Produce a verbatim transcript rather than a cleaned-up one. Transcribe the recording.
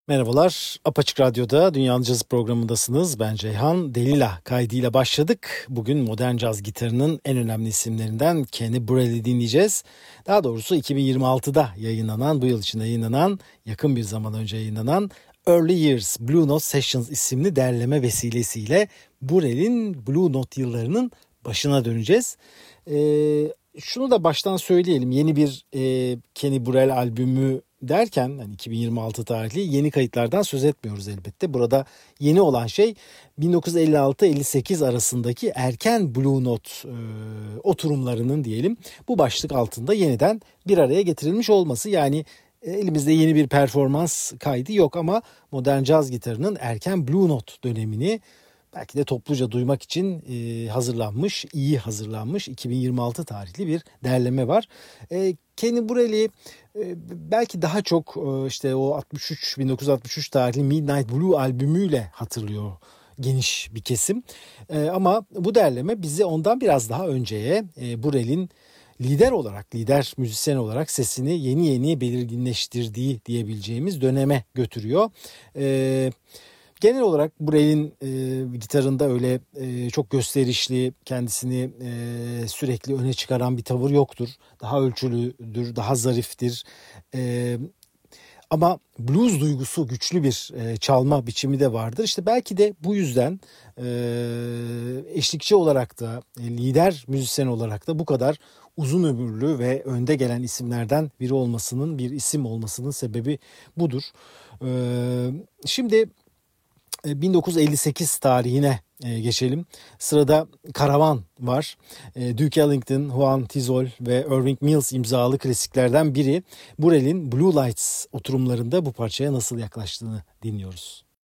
Merhabalar, Apaçık Radyo'da Dünya Caz programındasınız. Ben Ceyhan. Delila kaydıyla başladık. Bugün modern caz gitarının en önemli isimlerinden Kenny Burrell'i dinleyeceğiz. Daha doğrusu iki bin yirmi altıda yayınlanan, bu yıl içinde yayınlanan, yakın bir zaman önce yayınlanan Early Years Blue Note Sessions isimli derleme vesilesiyle Burrell'in Blue Note yıllarının başına döneceğiz. Ee, şunu da baştan söyleyelim. Yeni bir e, Kenny Burrell albümü derken hani iki bin yirmi altı tarihli yeni kayıtlardan söz etmiyoruz elbette. Burada yeni olan şey bin dokuz yüz elli altı elli sekiz arasındaki erken Blue Note e, oturumlarının diyelim bu başlık altında yeniden bir araya getirilmiş olması. Yani e, elimizde yeni bir performans kaydı yok ama modern caz gitarının erken Blue Note dönemini belki de topluca duymak için e, hazırlanmış, iyi hazırlanmış iki bin yirmi altı tarihli bir derleme var. E, Kenny Burrell'i e, belki daha çok e, işte o altmış üç bin dokuz yüz altmış üç tarihli Midnight Blue albümüyle hatırlıyor geniş bir kesim. E, ama bu derleme bizi ondan biraz daha önceye e, Burrell'in lider olarak, lider müzisyen olarak sesini yeni yeni belirginleştirdiği diyebileceğimiz döneme götürüyor. Evet. Genel olarak Burrell'in e, gitarında öyle e, çok gösterişli, kendisini e, sürekli öne çıkaran bir tavır yoktur. Daha ölçülüdür, daha zariftir. E, ama blues duygusu güçlü bir e, çalma biçimi de vardır. İşte belki de bu yüzden e, eşlikçi olarak da, e, lider müzisyen olarak da bu kadar uzun ömürlü ve önde gelen isimlerden biri olmasının, bir isim olmasının sebebi budur. E, şimdi bin dokuz yüz elli sekiz tarihine geçelim. Sırada Karavan var. Duke Ellington, Juan Tizol ve Irving Mills imzalı klasiklerden biri. Burrell'in Blue Lights oturumlarında bu parçaya nasıl yaklaştığını dinliyoruz.